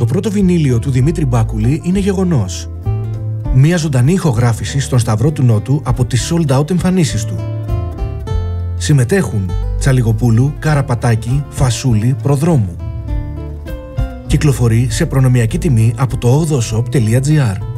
πρώτο βινίλιο του Δημήτρη Μπάκουλη είναι γεγονός. Μια ζωντανή ηχογράφηση στον Σταυρό του Νότου από τις sold out εμφανίσεις του. Συμμετέχουν Τσαλιγοπούλου, Καραπατάκη, Φασούλη, Προδρόμου. Κυκλοφορεί σε προνομιακή τιμή από το 8shop.gr.